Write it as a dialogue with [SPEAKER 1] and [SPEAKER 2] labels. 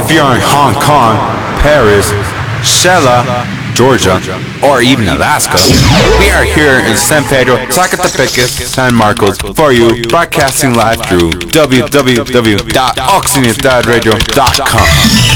[SPEAKER 1] if you're in Hong Kong, Paris, Shella, Georgia, or even Alaska, we are here in San Pedro, Zacatepec, San Marcos for you, broadcasting live through www.oxygendadradio.com.